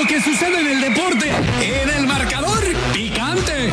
que sucede en el deporte, en el marcador picante.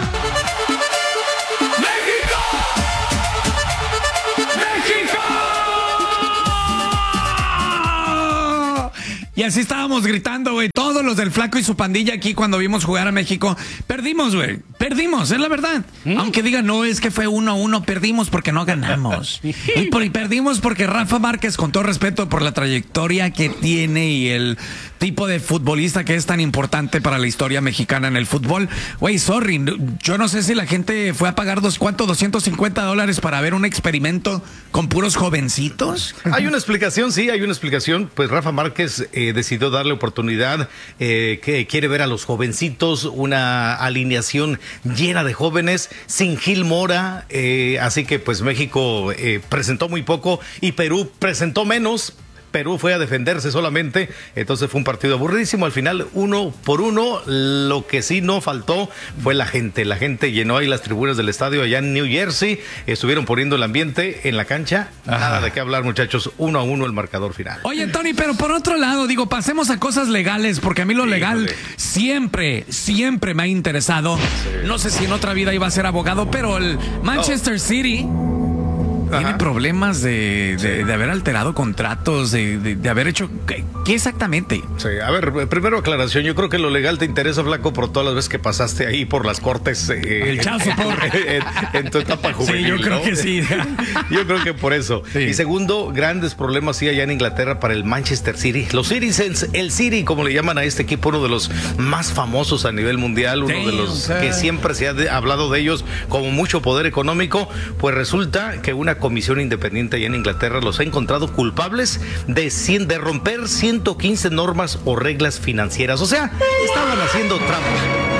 Y así estábamos gritando, güey. Todos los del Flaco y su pandilla aquí cuando vimos jugar a México. Perdimos, güey. Perdimos, es la verdad. Aunque digan, no, es que fue 1-1. Perdimos porque no ganamos. Y perdimos porque Rafa Márquez, con todo respeto por la trayectoria que tiene y el tipo de futbolista que es tan importante para la historia mexicana en el fútbol. Güey, sorry. Yo no sé si la gente fue a pagar $250 para ver un experimento con puros jovencitos. Hay una explicación, sí, hay una explicación. Pues Rafa Márquez decidió darle oportunidad, que quiere ver a los jovencitos, una alineación llena de jóvenes, sin Gil Mora, así que pues México presentó muy poco y Perú presentó menos. Perú fue a defenderse solamente, entonces fue un partido aburridísimo. Al final, 1-1, lo que sí no faltó fue la gente. La gente llenó ahí las tribunas del estadio allá en New Jersey, estuvieron poniendo el ambiente en la cancha. Nada de qué hablar, muchachos, 1-1 el marcador final. Oye, Tony, pero por otro lado, digo, pasemos a cosas legales, porque a mí lo legal siempre me ha interesado. Sí. No sé si en otra vida iba a ser abogado, pero el Manchester City tiene problemas de haber alterado contratos, de haber hecho... ¿Qué exactamente? Sí, a ver, primero aclaración. Yo creo que lo legal te interesa, Flaco, por todas las veces que pasaste ahí por las cortes. El chazo, en tu etapa juvenil. Sí, yo creo que sí. Yo creo que por eso. Sí. Y segundo, grandes problemas sí allá en Inglaterra para el Manchester City. Los Citizens, el City, como le llaman a este equipo, uno de los más famosos a nivel mundial, uno de los que siempre se ha hablado de ellos como mucho poder económico. Pues resulta que una comisión independiente allá en Inglaterra los ha encontrado culpables de romper 115 normas o reglas financieras. O sea, estaban haciendo trampa.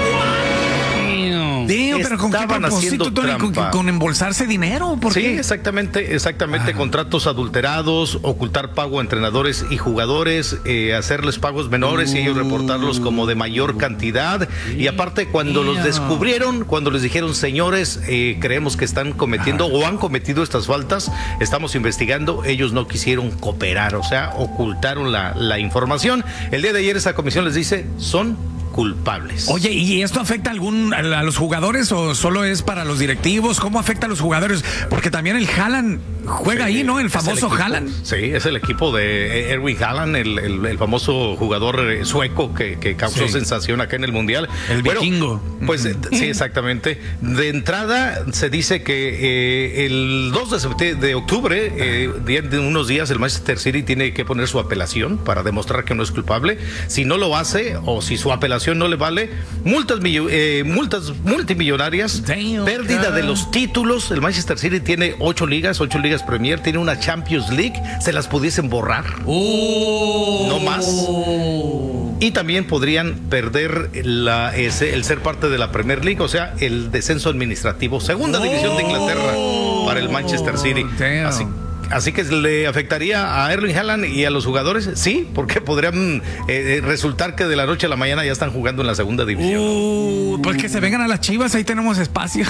Pero ¿con qué propósito, Tony? ¿Con embolsarse dinero? ¿Por qué? Sí, exactamente. Contratos adulterados, ocultar pago a entrenadores y jugadores, hacerles pagos menores y ellos reportarlos como de mayor cantidad. Y aparte, cuando los descubrieron, cuando les dijeron, señores, creemos que están cometiendo o han cometido estas faltas, estamos investigando, ellos no quisieron cooperar, o sea, ocultaron la información. El día de ayer esa comisión les dice, son culpables. Oye, ¿y esto afecta a los jugadores o solo es para los directivos? ¿Cómo afecta a los jugadores? Porque también el Haaland juega ahí, ¿no? El famoso Haaland. Sí, es el equipo de Erling Haaland, el famoso jugador sueco que causó sensación acá en el Mundial. El vikingo. Pues sí, exactamente. De entrada se dice que el 2 de octubre, de unos días, el Manchester City tiene que poner su apelación para demostrar que no es culpable. Si no lo hace o si su apelación no le vale, multas multimillonarias, pérdida de los títulos. El Manchester City tiene 8 ligas Premier, tiene una Champions League, se las pudiesen borrar, no más. Y también podrían perder el ser parte de la Premier League, o sea, el descenso administrativo, segunda división de Inglaterra para el Manchester City. Así que le afectaría a Erling Haaland y a los jugadores, sí, porque podrían resultar que de la noche a la mañana ya están jugando en la segunda división. Pues que se vengan a las Chivas, ahí tenemos espacio.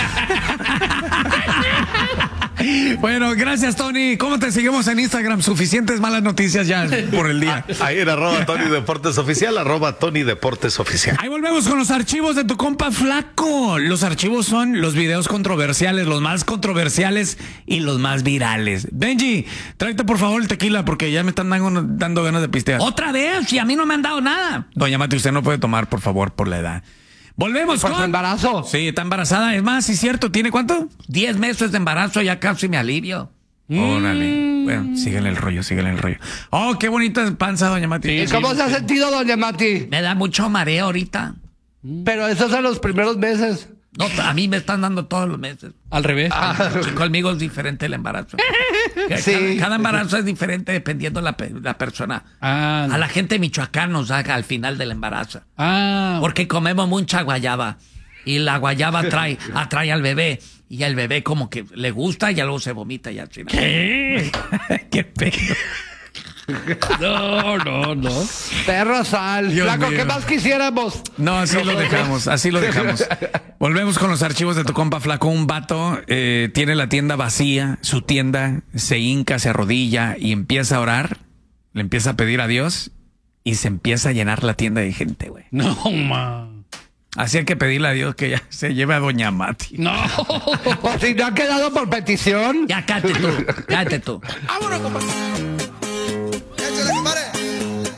Bueno, gracias, Tony. ¿Cómo te seguimos en Instagram? Suficientes malas noticias ya por el día. Ahí en @TonyDeportesOficial, @TonyDeportesOficial. Ahí volvemos con los archivos de tu compa Flaco. Los archivos son los videos controversiales, los más controversiales y los más virales. Benji, tráete por favor el tequila porque ya me están dando ganas de pistear. ¿Otra vez? Y a mí no me han dado nada. Doña Mati, usted no puede tomar, por favor, por la edad. Volvemos con... ¿Por su embarazo? Sí, está embarazada. Es más, sí es cierto. ¿Tiene cuánto? 10 meses de embarazo. Ya casi me alivio. Órale. Bueno, síguele el rollo. Oh, qué bonita panza, doña Mati. ¿Y cómo se ha sentido, doña Mati? Me da mucho mareo ahorita. Pero esos son los primeros meses. No, a mí me están dando todos los meses. Al revés. Conmigo es diferente el embarazo. Sí. Cada embarazo es diferente dependiendo la persona. A la gente de Michoacán nos haga al final del embarazo. Porque comemos mucha guayaba. Y la guayaba atrae al bebé. Y al bebé como que le gusta y luego se vomita y al final. ¿Qué? Qué pedo. No. Perro sal. Flaco, ¿qué más quisiéramos? No, así lo dejamos. Volvemos con los archivos de tu compa Flaco. Un vato tiene la tienda vacía, su tienda, se hinca, se arrodilla y empieza a orar, le empieza a pedir a Dios y se empieza a llenar la tienda de gente, güey. No, ma. Así hay que pedirle a Dios que ya se lleve a Doña Mati. No. Por si no ha quedado por petición. Ya cállate tú, cállate tú. Vámonos, compa.